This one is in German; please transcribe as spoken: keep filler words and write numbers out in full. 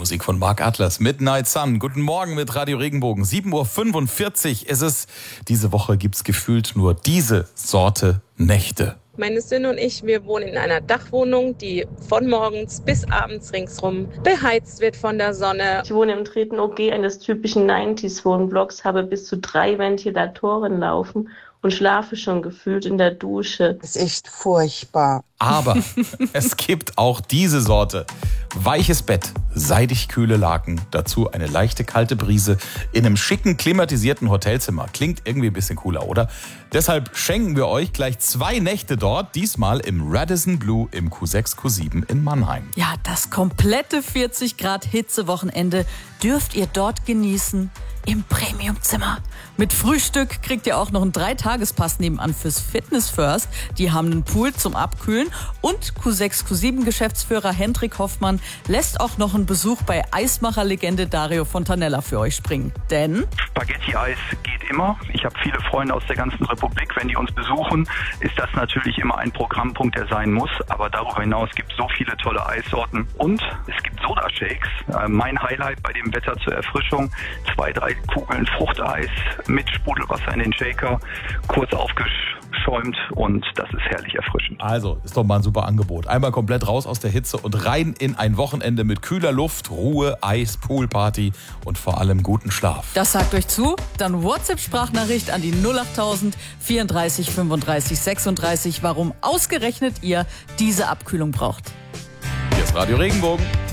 Musik von Mark Atlas, Midnight Sun. Guten Morgen mit Radio Regenbogen. sieben Uhr fünfundvierzig ist es. Diese Woche gibt's gefühlt nur diese Sorte Nächte. Meine Söhne und ich, wir wohnen in einer Dachwohnung, die von morgens bis abends ringsrum beheizt wird von der Sonne. Ich wohne im dritten O G eines typischen neunziger-Wohnblocks, habe bis zu drei Ventilatoren laufen und schlafe schon gefühlt in der Dusche. Das ist echt furchtbar. Aber es gibt auch diese Sorte. Weiches Bett, seidig kühle Laken, dazu eine leichte kalte Brise in einem schicken klimatisierten Hotelzimmer. Klingt irgendwie ein bisschen cooler, oder? Deshalb schenken wir euch gleich zwei Nächte dort, diesmal im Radisson Blu im Q sechs Q sieben in Mannheim. Ja, das komplette vierzig Grad Hitzewochenende dürft ihr dort genießen. Im Premiumzimmer. Mit Frühstück kriegt ihr auch noch einen Dreitagespass nebenan fürs Fitness First. Die haben einen Pool zum Abkühlen. Und Q sechs Q sieben Geschäftsführer Hendrik Hoffmann lässt auch noch einen Besuch bei Eismacher-Legende Dario Fontanella für euch springen. Denn Spaghetti-Eis geht immer. Ich habe viele Freunde aus der ganzen Republik. Wenn die uns besuchen, ist das natürlich immer ein Programmpunkt, der sein muss. Aber darüber hinaus gibt es so viele tolle Eissorten. Und es gibt Soda-Shakes. Äh, mein Highlight bei dem Wetter zur Erfrischung. Zwei, drei Kugeln Fruchteis mit Sprudelwasser in den Shaker, kurz aufgeschäumt und das ist herrlich erfrischend. Also, ist doch mal ein super Angebot. Einmal komplett raus aus der Hitze und rein in ein Wochenende mit kühler Luft, Ruhe, Eis, Poolparty und vor allem guten Schlaf. Das sagt euch zu, dann WhatsApp-Sprachnachricht an die null achttausend vierunddreißig fünfunddreißig sechsunddreißig, warum ausgerechnet ihr diese Abkühlung braucht. Hier ist Radio Regenbogen.